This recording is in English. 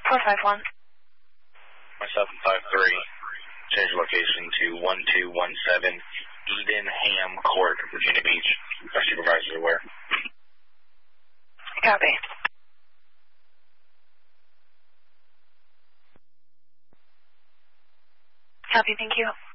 451. Myself and 53. Change location to 1217 Edenham Court, Virginia Beach. Our supervisor is aware. Copy. Copy, thank you.